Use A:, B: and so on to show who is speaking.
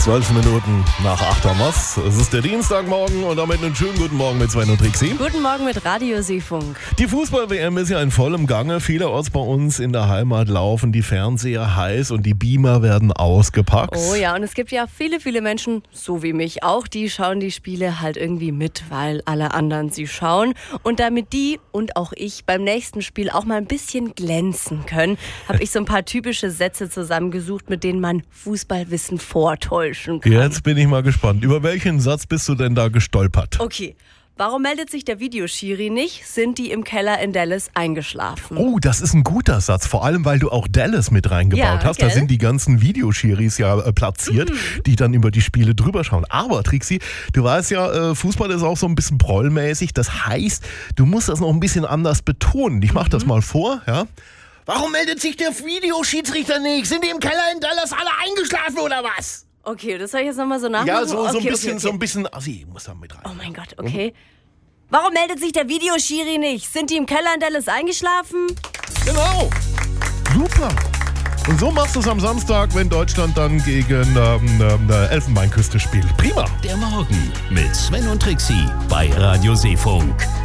A: 12 Minuten nach 8 haben wir's. Es ist der Dienstagmorgen und damit einen schönen guten Morgen mit Sven und Trixie.
B: Guten Morgen mit Radio Seefunk.
A: Die Fußball-WM ist ja in vollem Gange. Vielerorts bei uns in der Heimat laufen die Fernseher heiß und die Beamer werden ausgepackt.
B: Oh ja, und es gibt ja viele Menschen, so wie mich auch, die schauen die Spiele halt irgendwie mit, weil alle anderen sie schauen. Und damit die und auch ich beim nächsten Spiel auch mal ein bisschen glänzen können, habe ich so ein paar typische Sätze zusammengesucht, mit denen man Fußballwissen vortäuscht.
A: Jetzt bin ich mal gespannt. Über welchen Satz bist du denn da gestolpert?
B: Okay. Warum meldet sich der Videoschiri nicht? Sind die im Keller in Dallas eingeschlafen?
A: Oh, das ist ein guter Satz. Vor allem, weil du auch Dallas mit reingebaut hast.
B: Gell?
A: Da sind die ganzen Videoschiris ja platziert, die dann über die Spiele drüber schauen. Aber, Trixie, du weißt ja, Fußball ist auch so ein bisschen prollmäßig. Das heißt, du musst das noch ein bisschen anders betonen. Ich mach das mal vor, ja. Warum meldet sich der Videoschiedsrichter nicht? Sind die im Keller in Dallas alle eingeschlafen oder was?
B: Okay, das soll ich jetzt nochmal so nachmachen?
A: Ja, so ein
B: Okay.
A: bisschen assi muss da mit rein.
B: Oh mein Gott, okay. Warum meldet sich der Videoschiri nicht? Sind die im Keller in Dallas eingeschlafen?
A: Genau. Super. Und so machst du es am Samstag, wenn Deutschland dann gegen Elfenbeinküste spielt. Prima.
C: Der Morgen mit Sven und Trixie bei Radio Seefunk.